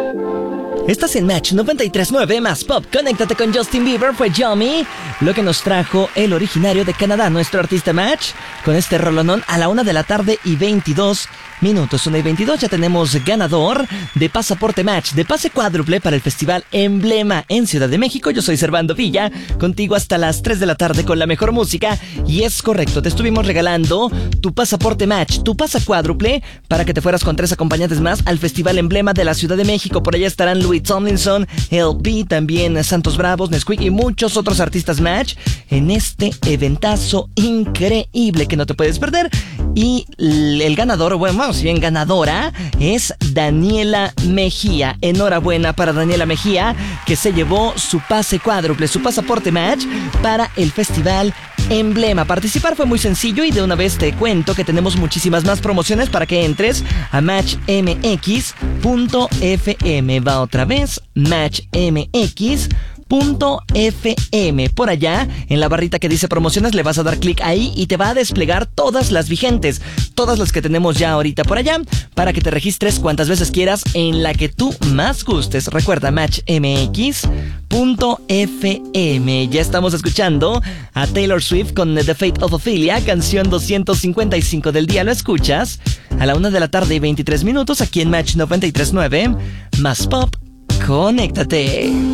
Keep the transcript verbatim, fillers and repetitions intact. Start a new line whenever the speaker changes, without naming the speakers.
Estás en Match noventa y tres punto nueve más Pop. Conéctate con Justin Bieber, fue Yummy, lo que nos trajo el originario de Canadá, nuestro artista Match, con este rolonón a la una de la tarde y veintidós minutos. una y veintidós, ya tenemos ganador de pasaporte Match, de pase cuádruple para el Festival Emblema en Ciudad de México. Yo soy Servando Villa, contigo hasta las tres de la tarde con la mejor música. Y es correcto, te estuvimos regalando tu pasaporte Match, tu pasa cuádruple, para que te fueras con tres acompañantes más al Festival Emblema de la Ciudad de México. Por allá estarán Louis Tomlinson, L P, también Santos Bravos, Nesquik y muchos otros artistas Match en este eventazo increíble que no te puedes perder. Y el ganador, bueno, vamos bien, ganadora es Daniela Mejía. Enhorabuena para Daniela Mejía, que se llevó su pase cuádruple, su pasaporte Match para el Festival Emblema. Participar fue muy sencillo y de una vez te cuento que tenemos muchísimas más promociones para que entres a match m x punto f m. Va otra vez, match m x punto f m. Por allá, en la barrita que dice promociones, le vas a dar clic ahí y te va a desplegar todas las vigentes, todas las que tenemos ya ahorita por allá, para que te registres cuantas veces quieras en la que tú más gustes. Recuerda, match m x punto f m. Ya estamos escuchando a Taylor Swift con The Fate of Ophelia, canción doscientos cincuenta y cinco del día. Lo escuchas a la una de la tarde y veintitrés minutos aquí en Match noventa y tres punto nueve más Pop. Conéctate.